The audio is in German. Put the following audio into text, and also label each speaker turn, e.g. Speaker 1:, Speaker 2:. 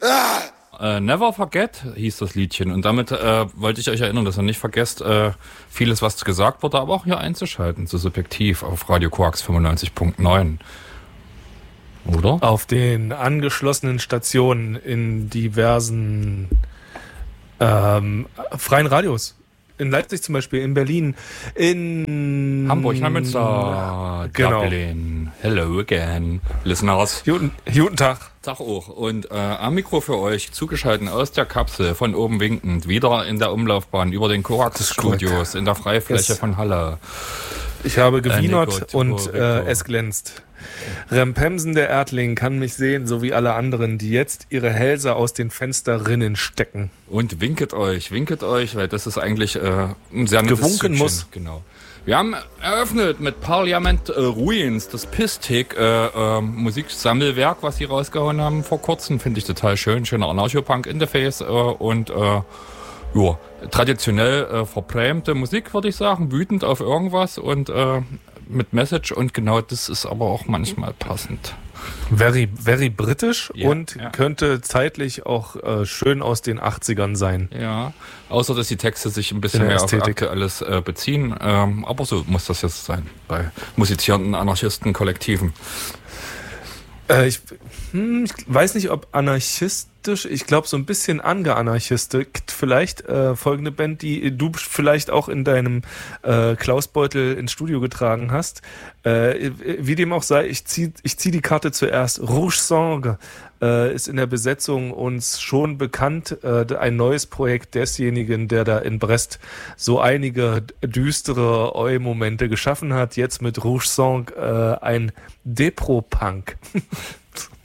Speaker 1: Never Forget hieß das Liedchen. Und damit wollte ich euch erinnern, dass ihr nicht vergesst, vieles, was gesagt wurde, aber auch hier einzuschalten, so subjektiv auf Radio Koax 95.9. Oder?
Speaker 2: Auf den angeschlossenen Stationen in diversen freien Radios. In Leipzig zum Beispiel, in Berlin, in
Speaker 1: Hamburg, Münster,
Speaker 2: genau.
Speaker 1: Dublin. Hello again, listeners.
Speaker 2: Guten Tag.
Speaker 1: Tag auch. Und am Mikro für euch, zugeschaltet aus der Kapsel, von oben winkend, wieder in der Umlaufbahn, über den Korax-Studios, in der Freifläche von Halle.
Speaker 2: Ich habe gewienert und es glänzt. Rempemsen der Erdling kann mich sehen, so wie alle anderen, die jetzt ihre Hälse aus den Fensterrinnen stecken.
Speaker 1: Und winket euch, weil das ist eigentlich ein sehr nettes
Speaker 2: Gewunken
Speaker 1: Stückchen.
Speaker 2: muss.
Speaker 1: Genau. Wir haben eröffnet mit Parliament Ruins, das Pistik Musiksammelwerk, was sie rausgehauen haben vor kurzem. Finde ich total schön. Schöner Anarcho-Punk in the Face und traditionell verprämte Musik, würde ich sagen. Wütend auf irgendwas und mit Message, und genau das ist aber auch manchmal passend.
Speaker 2: Very, very britisch,
Speaker 1: Ja,
Speaker 2: und könnte zeitlich auch schön aus den 80ern sein.
Speaker 1: Ja, außer dass die Texte sich ein bisschen
Speaker 2: In der
Speaker 1: mehr auf
Speaker 2: Ästhetik.
Speaker 1: Aktuelles beziehen. Aber so muss das jetzt sein bei musizierenden Anarchisten-Kollektiven.
Speaker 2: Ich weiß nicht, ob anarchistisch, ich glaube so ein bisschen angeanarchistisch vielleicht, folgende Band, die du vielleicht auch in deinem Klausbeutel ins Studio getragen hast. Wie dem auch sei, ich zieh die Karte zuerst. Rouge Sangue ist in der Besetzung uns schon bekannt, ein neues Projekt desjenigen, der da in Brest so einige düstere Eu-Momente geschaffen hat. Jetzt mit Rouge Sangue ein Depro-Punk.